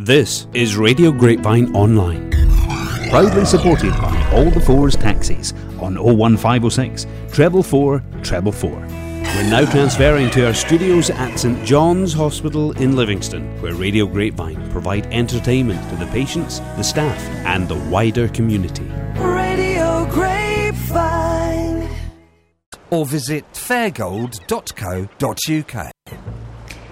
This is Radio Grapevine Online, proudly supported by All the Fours Taxis on 01506 444 444. We're now transferring to our studios at St John's Hospital in Livingston, where Radio Grapevine provide entertainment to the patients, the staff and the wider community. Radio Grapevine. Or visit fairgold.co.uk.